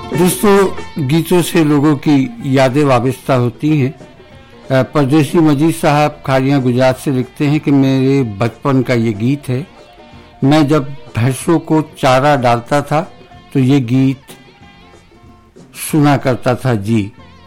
دوستو، گیتوں سے لوگوں کی یادیں وابستہ ہوتی ہیں. پردیسی مجید صاحب کھاریاں گجرات سے لکھتے ہیں کہ میرے بچپن کا یہ گیت ہے. میں جب بھینسوں کو چارہ ڈالتا تھا تو یہ گیت سنا کرتا تھا جی.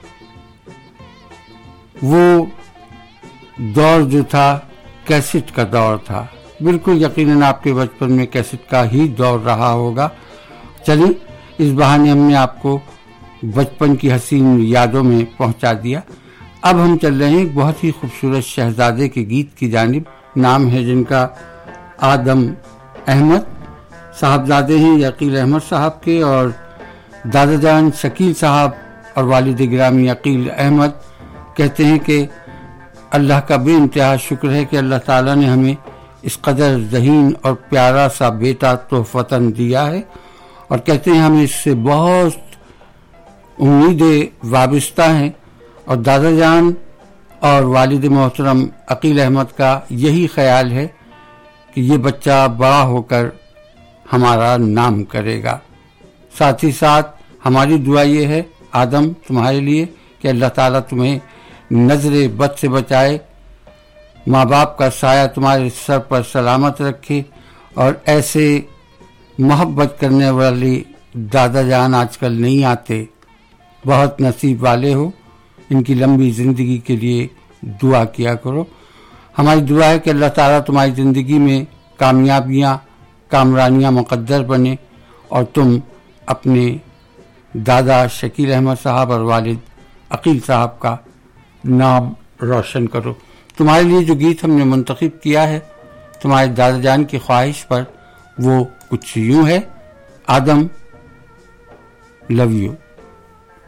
وہ دور جو تھا کیسٹ کا دور تھا. بالکل یقیناً آپ کے بچپن میں کیسٹ کا ہی دور رہا ہوگا. چلیے اس بہانے ہم نے آپ کو بچپن کی حسین یادوں میں پہنچا دیا. اب ہم چل رہے ہیں ایک بہت ہی خوبصورت شہزادے کے گیت کی جانب. نام ہے جن کا آدم احمد. صاحبزادے ہیں عقیل احمد صاحب کے، اور دادا جان شکیل صاحب اور والد گرامی عقیل احمد کہتے ہیں کہ اللہ کا بے انتہا شکر ہے کہ اللہ تعالیٰ نے ہمیں اس قدر ذہین اور پیارا سا بیٹا تحفتاً دیا ہے، اور کہتے ہیں ہمیں اس سے بہت امیدیں وابستہ ہیں. اور دادا جان اور والد محترم عقیل احمد کا یہی خیال ہے کہ یہ بچہ بڑا ہو کر ہمارا نام کرے گا. ساتھ ہی ساتھ ہماری دعا یہ ہے آدم تمہارے لیے کہ اللہ تعالیٰ تمہیں نظر بد سے بچائے، ماں باپ کا سایہ تمہارے سر پر سلامت رکھے، اور ایسے محبت کرنے والے دادا جان آج کل نہیں آتے. بہت نصیب والے ہو. ان کی لمبی زندگی کے لیے دعا کیا کرو. ہماری دعا ہے کہ اللہ تعالیٰ تمہاری زندگی میں کامیابیاں کامرانیاں مقدر بنے، اور تم اپنے دادا شکیل احمد صاحب اور والد عقیل صاحب کا نام روشن کرو. تمہارے لیے جو گیت ہم نے منتخب کیا ہے تمہارے دادا جان کی خواہش پر، وہ کچھ یوں ہے: آدم لو یو.